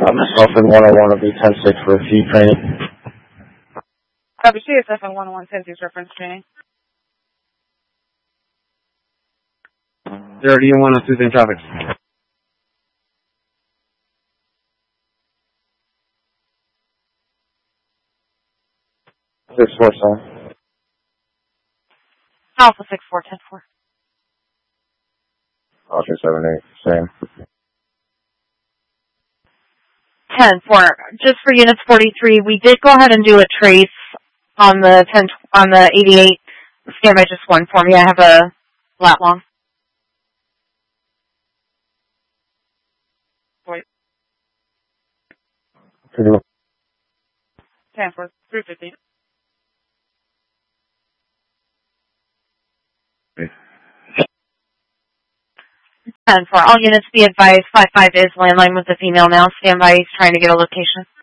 Myself in 101 will be 10-6 for a fee training. Copy, CSF in 101, 10-6 reference training. 30 and 102 in traffic. 647. Alpha 6410-4. Roger, 78, same. 10-4. Just for units 43, we did go ahead and do a trace on the 88. Stand by just one for me. I have a lat long. Wait. 10-4. 350. Okay. 10-4. All units be advised. 55 is landline with the female now. Stand by. He's trying to get a location.